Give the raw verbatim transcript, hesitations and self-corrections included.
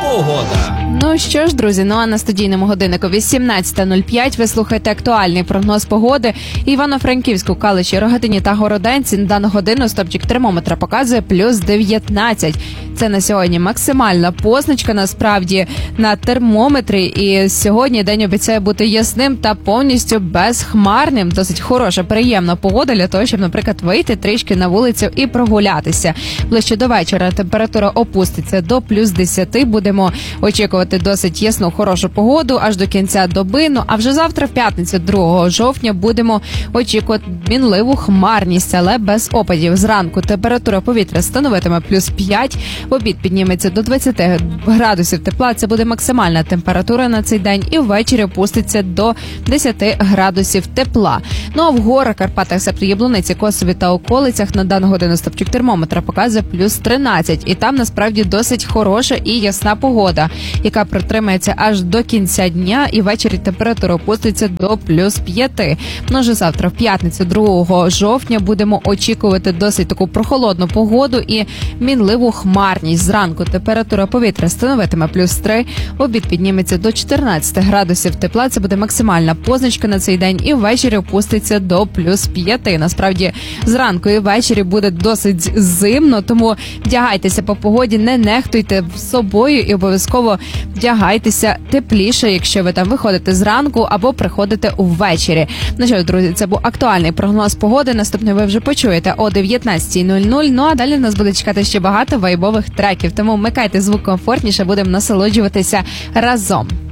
погода. Ну що ж, друзі, ну а на студійному годиннику вісімнадцята нуль п'ять ви слухаєте актуальний прогноз погоди. Івано-Франківську, Калуші, Рогатині та Городенці на дану годину стопчик термометра показує плюс дев'ятнадцять. Це на сьогодні максимальна позначка, насправді, на термометрі. І сьогодні день обіцяє бути ясним та повністю безхмарним. Досить хороша, приємна погода для того, щоб, наприклад, вийти трішки на вулицю і прогулятися. Ближче до вечора температура опуститься до плюс десяти. Будемо очікувати досить ясну, хорошу погоду аж до кінця доби. Ну, а вже завтра, в п'ятницю, другого жовтня, будемо очікувати мінливу хмарність, але без опадів. Зранку температура повітря становитиме плюс п'ять. В обід підніметься до двадцяти градусів тепла. Це буде максимальна температура на цей день. І ввечері опуститься до десяти градусів тепла. Ну а в горах, Карпатах, Септі, Яблуниці, Косові та околицях на дану годину стопчик термометра показує плюс тринадцять. І там насправді досить хороша і ясна погода, яка протримається аж до кінця дня. І ввечері температура опуститься до плюс п'яти. Ну вже завтра, в п'ятницю, другого жовтня, будемо очікувати досить таку прохолодну погоду і мінливу хмарність. Зранку температура повітря становитиме плюс три, в обід підніметься до чотирнадцяти градусів тепла. Це буде максимальна позначка на цей день. І ввечері опуститься до плюс п'яти. Насправді, зранку і ввечері буде досить зимно, тому вдягайтеся по погоді, не нехтуйте собою і обов'язково вдягайтеся тепліше, якщо ви там виходите зранку або приходите увечері. Ну що, друзі, це був актуальний прогноз погоди. Наступний ви вже почуєте о дев'ятнадцята нуль нуль. Ну а далі нас буде чекати ще багато вайбових треків. Тому вмикайте звук комфортніше, будемо насолоджуватися разом.